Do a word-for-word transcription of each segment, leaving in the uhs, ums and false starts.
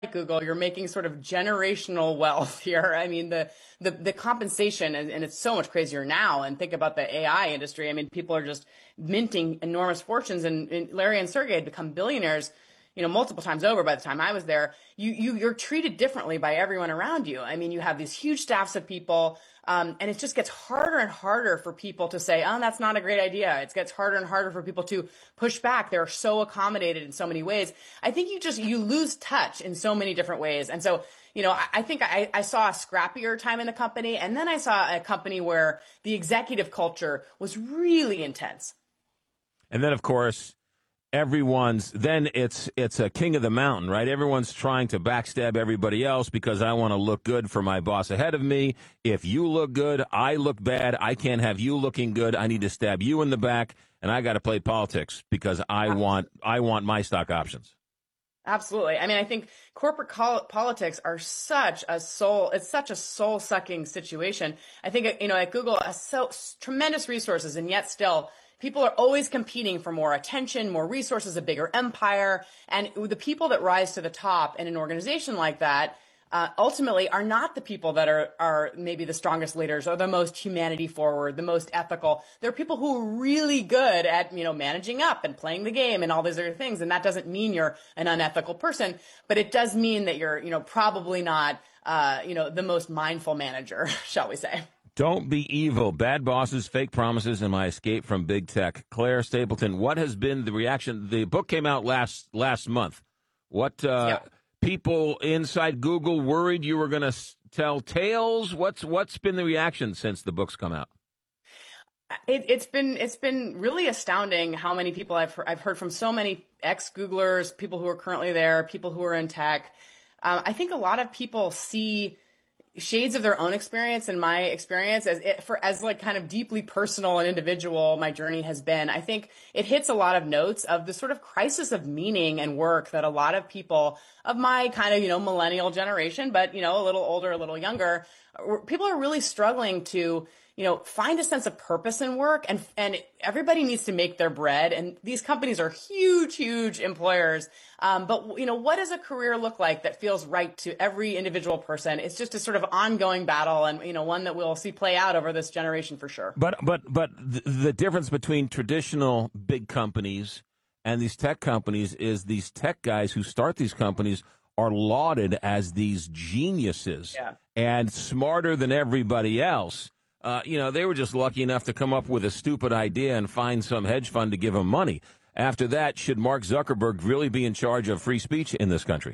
Google, you're making sort of generational wealth here. I mean, the the, the compensation, and, and it's so much crazier now. And think about the A I industry. I mean, people are just minting enormous fortunes, and, and Larry and Sergey had become billionaires, you know, multiple times over by the time I was there. You, you, you're treated differently by everyone around you. I mean, you have these huge staffs of people, um, and it just gets harder and harder for people to say, oh, that's not a great idea. It gets harder and harder for people to push back. They're so accommodated in so many ways. I think you just, you lose touch in so many different ways. And so, you know, I, I think I, I saw a scrappier time in the company, and then I saw a company where the executive culture was really intense. And then, of course, everyone's then it's it's a king of the mountain, right? Everyone's trying to backstab everybody else because I want to look good for my boss ahead of me. If you look good, I look bad. I can't have you looking good. I need to stab you in the back, and I got to play politics because I Absolutely. want I want my stock options. Absolutely. I mean, I think corporate col- politics are such a soul, it's such a soul sucking situation. I think, you know, at Google, has so tremendous resources, and yet still people are always competing for more attention, more resources, a bigger empire. And the people that rise to the top in an organization like that, uh, ultimately are not the people that are, are maybe the strongest leaders or the most humanity forward, the most ethical. They're people who are really good at, you know, managing up and playing the game and all these other things. And that doesn't mean you're an unethical person, but it does mean that you're, you know, probably not, uh, you know, the most mindful manager, shall we say. Don't be evil. Bad bosses, fake promises, and my escape from big tech. Claire Stapleton, what has been the reaction? The book came out last last month. What uh, Yeah. people inside Google worried you were going to tell tales? What's what's been the reaction since the book's come out? It, it's been it's been really astounding how many people I've heard, I've heard from so many ex-Googlers, people who are currently there, people who are in tech. Um, I think a lot of people see shades of their own experience and my experience as it, for as like kind of deeply personal and individual my journey has been. I think it hits a lot of notes of the sort of crisis of meaning and work that a lot of people of my kind of, you know, millennial generation, but, you know, a little older, a little younger, people are really struggling to, you know, find a sense of purpose in work, and and everybody needs to make their bread. And these companies are huge, huge employers. Um, but, you know, what does a career look like that feels right to every individual person? It's just a sort of ongoing battle, and, you know, one that we'll see play out over this generation for sure. But but but the, the difference between traditional big companies and these tech companies is these tech guys who start these companies are lauded as these geniuses Yeah. and smarter than everybody else. Uh, you know, they were just lucky enough to come up with a stupid idea and find some hedge fund to give them money. After that, should Mark Zuckerberg really be in charge of free speech in this country?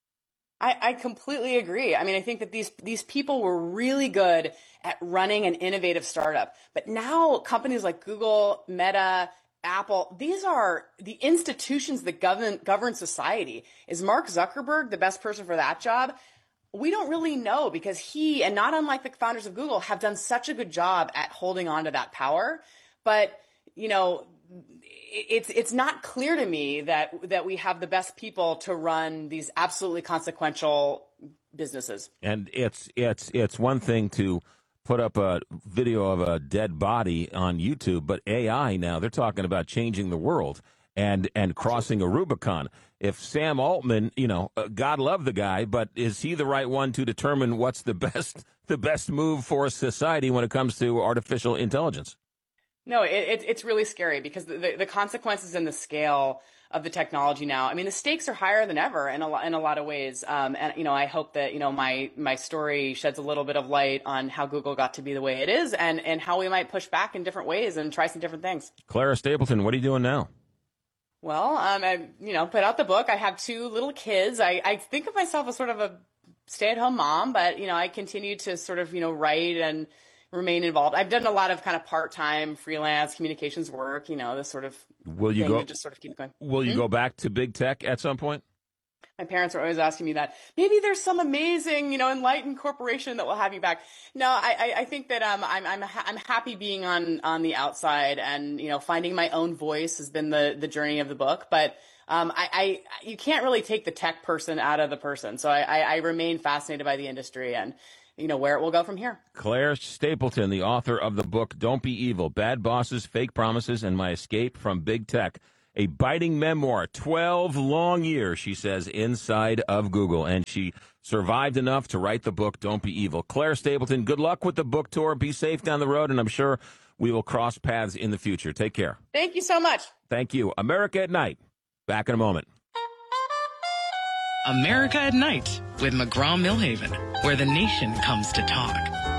I, I completely agree. I mean, I think that these these people were really good at running an innovative startup. But now companies like Google, Meta, Apple, these are the institutions that govern govern society. Is Mark Zuckerberg the best person for that job? We don't really know, because he, and not unlike the founders of Google, have done such a good job at holding on to that power. But, you know, it's it's not clear to me that that we have the best people to run these absolutely consequential businesses. And it's it's it's one thing to put up a video of a dead body on YouTube, but A I now, they're talking about changing the world and and crossing a Rubicon. If Sam Altman, you know, uh, God love the guy, but is he the right one to determine what's the best the best move for society when it comes to artificial intelligence? No, it, it, it's really scary, because the, the, the consequences and the scale of the technology now, I mean, the stakes are higher than ever in a lot, in a lot of ways. Um, and, you know, I hope that, you know, my, my story sheds a little bit of light on how Google got to be the way it is, and, and how we might push back in different ways and try some different things. Clara Stapleton, what are you doing now? Well, um, I, you know, put out the book. I have two little kids. I, I think of myself as sort of a stay-at-home mom, but, you know, I continue to sort of, you know, write and remain involved. I've done a lot of kind of part-time freelance communications work, you know, this sort of Will you thing go? to just sort of keep it going. Will you Hmm? go back to big tech at some point? My parents are always asking me that. Maybe there's some amazing, you know, enlightened corporation that will have you back. No, I, I, I think that um, I'm, I'm, ha- I'm happy being on, on the outside, and, you know, finding my own voice has been the, the journey of the book. But um, I, I, you can't really take the tech person out of the person. So I, I, I remain fascinated by the industry and, you know, where it will go from here. Claire Stapleton, the author of the book Don't Be Evil, Bad Bosses, Fake Promises, and My Escape from Big Tech. A biting memoir, twelve long years, she says, inside of Google. And she survived enough to write the book, Don't Be Evil. Claire Stapleton, good luck with the book tour. Be safe down the road, and I'm sure we will cross paths in the future. Take care. Thank you so much. Thank you. America at Night. Back in a moment. America at Night with McGraw-Millhaven, where the nation comes to talk.